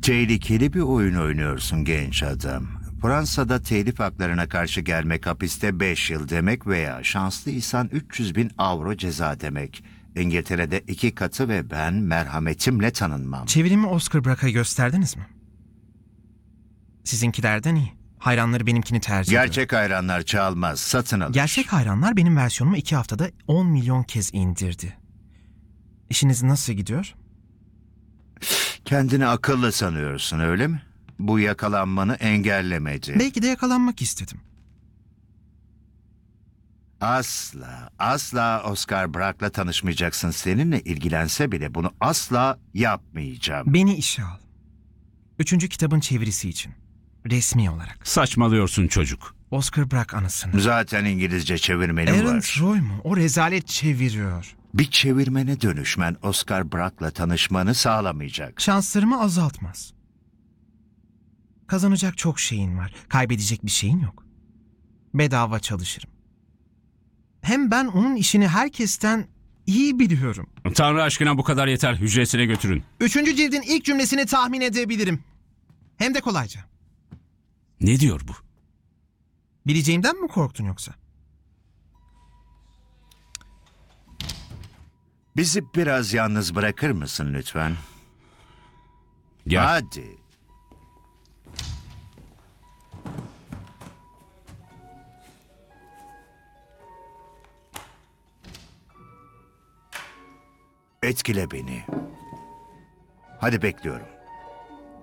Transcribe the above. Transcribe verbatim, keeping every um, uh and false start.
Tehlikeli bir oyun oynuyorsun genç adam. Fransa'da telif haklarına karşı gelmek hapiste beş yıl demek veya şanslıysan üç yüz bin avro ceza demek. İngiltere'de iki katı ve ben merhametimle tanınmam. Çevirimi Oscar Brack'a gösterdiniz mi? Sizinkilerden iyi. Hayranları benimkini tercih ediyor. Gerçek hayranlar çalmaz, satın alır. Gerçek hayranlar benim versiyonumu iki haftada on milyon kez indirdi. İşiniz nasıl gidiyor? Kendini akıllı sanıyorsun, öyle mi? Bu yakalanmanı engellemedi. Belki de yakalanmak istedim. Asla, asla Oscar Brack'la tanışmayacaksın. Seninle ilgilense bile bunu asla yapmayacağım. Beni işe al. Üçüncü kitabın çevirisi için. Resmi olarak. Saçmalıyorsun çocuk. Oscar Brack anısını. Zaten İngilizce çevirmenim Aaron var. Troy mu? O rezalet çeviriyor. Bir çevirmene dönüşmen Oscar Brack'la tanışmanı sağlamayacak. Şanslarımı azaltmaz. Kazanacak çok şeyin var. Kaybedecek bir şeyin yok. Bedava çalışırım. Hem ben onun işini herkesten iyi biliyorum. Tanrı aşkına bu kadar yeter. Hücresine götürün. Üçüncü cildin ilk cümlesini tahmin edebilirim. Hem de kolayca. Ne diyor bu? Bileceğimden mi korktun yoksa? Bizi biraz yalnız bırakır mısın lütfen? Gel. Hadi. Etkile beni. Hadi bekliyorum.